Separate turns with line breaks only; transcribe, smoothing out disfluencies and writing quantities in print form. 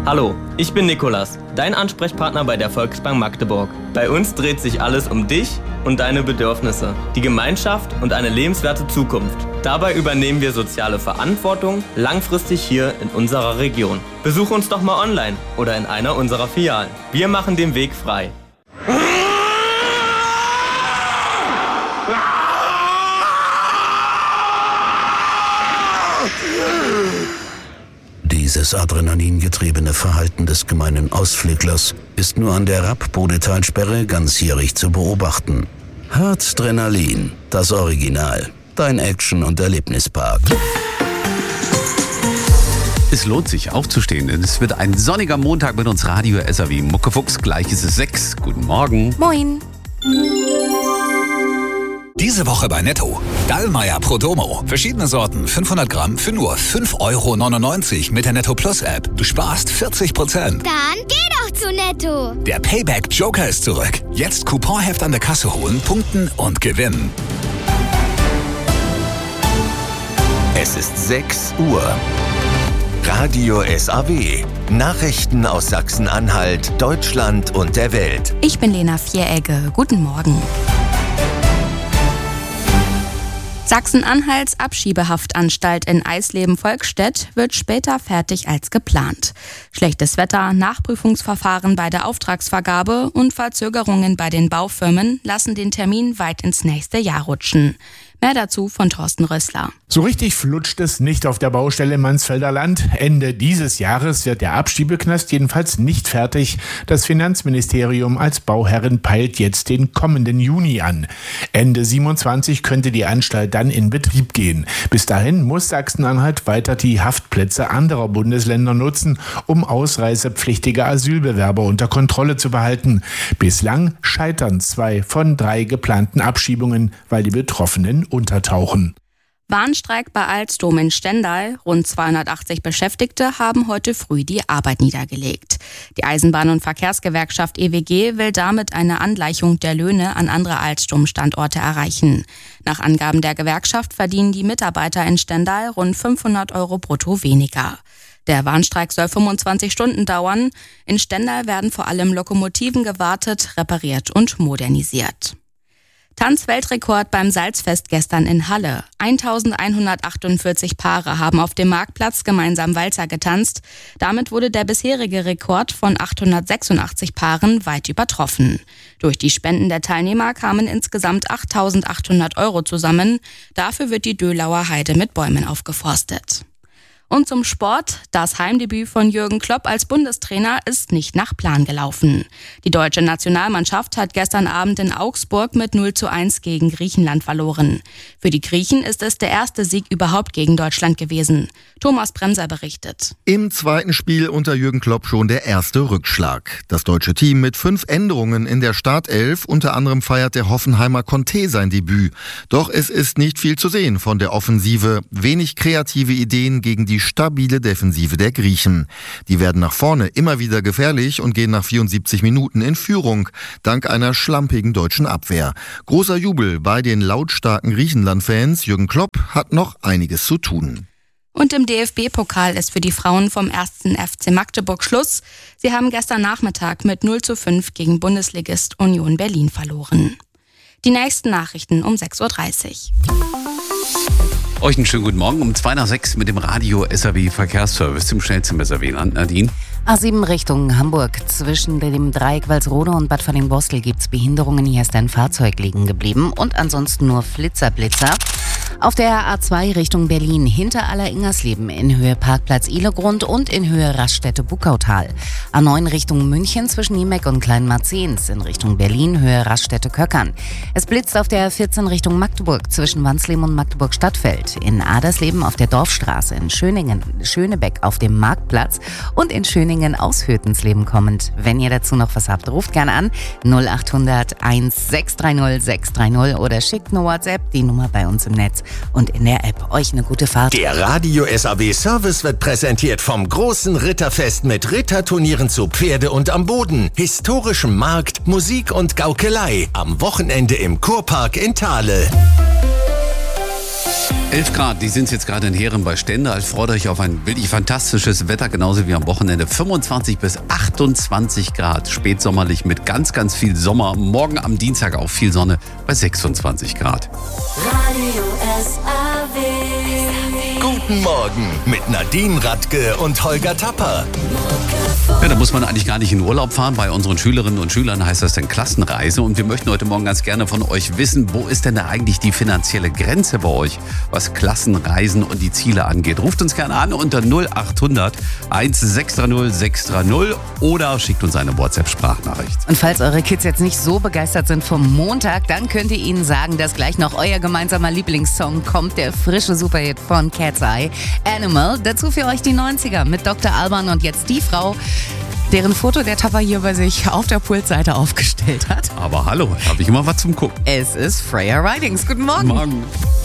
Hallo, ich bin Nikolas, dein Ansprechpartner bei der Volksbank Magdeburg. Bei uns dreht sich alles um dich und deine Bedürfnisse, die Gemeinschaft und eine lebenswerte Zukunft. Dabei übernehmen wir soziale Verantwortung langfristig hier in unserer Region. Besuch uns doch mal online oder in einer unserer Filialen. Wir machen den Weg frei.
Dieses adrenalingetriebene Verhalten des gemeinen Ausflüglers ist nur an der Rapp-Bodetalsperre ganzjährig zu beobachten. Harzdrenalin, das Original. Dein Action- und Erlebnispark.
Es lohnt sich aufzustehen, denn es wird ein sonniger Montag mit uns Radio SAW Muckefuchs. Gleich ist es 6. Guten Morgen.
Moin.
Diese Woche bei Netto. Dallmayr Prodomo. Verschiedene Sorten, 500 Gramm für nur 5,99 € mit der Netto Plus App. Du sparst 40%.
Dann geh doch zu Netto.
Der Payback Joker ist zurück. Jetzt Couponheft an der Kasse holen, punkten und gewinnen.
Es ist 6 Uhr. Radio SAW. Nachrichten aus Sachsen-Anhalt, Deutschland und der Welt.
Ich bin Lena Vieregge. Guten Morgen. Sachsen-Anhalts Abschiebehaftanstalt in Eisleben-Volkstedt wird später fertig als geplant. Schlechtes Wetter, Nachprüfungsverfahren bei der Auftragsvergabe und Verzögerungen bei den Baufirmen lassen den Termin weit ins nächste Jahr rutschen. Mehr dazu von Thorsten Rössler.
So richtig flutscht es nicht auf der Baustelle Mansfelder Land. Ende dieses Jahres wird der Abschiebeknast jedenfalls nicht fertig. Das Finanzministerium als Bauherrin peilt jetzt den kommenden Juni an. Ende 27 könnte die Anstalt dann in Betrieb gehen. Bis dahin muss Sachsen-Anhalt weiter die Haftplätze anderer Bundesländer nutzen, um ausreisepflichtige Asylbewerber unter Kontrolle zu behalten. Bislang scheitern 2 von 3 geplanten Abschiebungen, weil die Betroffenen untertauchen.
Warnstreik bei Alstom in Stendal. Rund 280 Beschäftigte haben heute früh die Arbeit niedergelegt. Die Eisenbahn- und Verkehrsgewerkschaft EWG will damit eine Angleichung der Löhne an andere Alstom-Standorte erreichen. Nach Angaben der Gewerkschaft verdienen die Mitarbeiter in Stendal rund 500 € brutto weniger. Der Warnstreik soll 25 Stunden dauern. In Stendal werden vor allem Lokomotiven gewartet, repariert und modernisiert. Tanzweltrekord beim Salzfest gestern in Halle. 1148 Paare haben auf dem Marktplatz gemeinsam Walzer getanzt. Damit wurde der bisherige Rekord von 886 Paaren weit übertroffen. Durch die Spenden der Teilnehmer kamen insgesamt 8.800 € zusammen. Dafür wird die Dölauer Heide mit Bäumen aufgeforstet. Und zum Sport. Das Heimdebüt von Jürgen Klopp als Bundestrainer ist nicht nach Plan gelaufen. Die deutsche Nationalmannschaft hat gestern Abend in Augsburg mit 0:1 gegen Griechenland verloren. Für die Griechen ist es der erste Sieg überhaupt gegen Deutschland gewesen. Thomas Bremser berichtet.
Im zweiten Spiel unter Jürgen Klopp schon der erste Rückschlag. Das deutsche Team mit 5 Änderungen in der Startelf. Unter anderem feiert der Hoffenheimer Conte sein Debüt. Doch es ist nicht viel zu sehen von der Offensive. Wenig kreative Ideen gegen die stabile Defensive der Griechen. Die werden nach vorne immer wieder gefährlich und gehen nach 74 Minuten in Führung, dank einer schlampigen deutschen Abwehr. Großer Jubel bei den lautstarken Griechenland-Fans. Jürgen Klopp hat noch einiges zu tun.
Und im DFB-Pokal ist für die Frauen vom 1. FC Magdeburg Schluss. Sie haben gestern Nachmittag mit 0:5 gegen Bundesligist Union Berlin verloren. Die nächsten Nachrichten um 6:30 Uhr.
Euch einen schönen guten Morgen um 5:55 mit dem Radio SAW Verkehrsservice zum schnellsten bei SAW-Land. Nadine?
A7 Richtung Hamburg. Zwischen dem Dreieck Walsrode und Bad Falling-Bostel gibt es Behinderungen. Hier ist ein Fahrzeug liegen geblieben und ansonsten nur Flitzer. Auf der A2 Richtung Berlin hinter Aller-Ingersleben in Höhe Parkplatz Ihlegrund und in Höhe Raststätte-Buckautal. A9 Richtung München zwischen Niemeck und Kleinmarzens in Richtung Berlin Höhe Raststätte-Köckern. Es blitzt auf der A14 Richtung Magdeburg zwischen Wansleben und Magdeburg-Stadtfeld. In Adersleben auf der Dorfstraße, in Schönebeck auf dem Marktplatz und in Schöningen aus Hüttensleben kommend. Wenn ihr dazu noch was habt, ruft gerne an 0800 1630 630 oder schickt eine WhatsApp, die Nummer bei uns im Netz und in der App. Euch eine gute Fahrt.
Der Radio SAW Service wird präsentiert vom großen Ritterfest mit Ritterturnieren zu Pferde und am Boden, historischem Markt, Musik und Gaukelei. Am Wochenende im Kurpark in Thale.
11 Grad, die sind jetzt gerade in Heeren bei Stendal. Freut euch auf ein wirklich fantastisches Wetter, genauso wie am Wochenende. 25 bis 28 Grad, spätsommerlich mit ganz, ganz viel Sommer. Morgen am Dienstag auch viel Sonne bei 26 Grad.
Radio SAW.
Guten Morgen mit Nadine Radke und Holger Tapper.
Ja, da muss man eigentlich gar nicht in Urlaub fahren. Bei unseren Schülerinnen und Schülern heißt das dann Klassenreise. Und wir möchten heute Morgen ganz gerne von euch wissen, wo ist denn da eigentlich die finanzielle Grenze bei euch, was Klassenreisen und die Ziele angeht. Ruft uns gerne an unter 0800 1630 630 oder schickt uns eine WhatsApp-Sprachnachricht.
Und falls eure Kids jetzt nicht so begeistert sind vom Montag, dann könnt ihr ihnen sagen, dass gleich noch euer gemeinsamer Lieblingssong kommt, der frische Superhit von Cat's Eye, Animal. Dazu für euch die 90er mit Dr. Alban und jetzt die Frau, deren Foto der Tapper hier bei sich auf der Pultseite aufgestellt hat.
Aber hallo, habe ich immer was zum Gucken.
Es ist Freya Ridings. Guten Morgen.
Guten Morgen.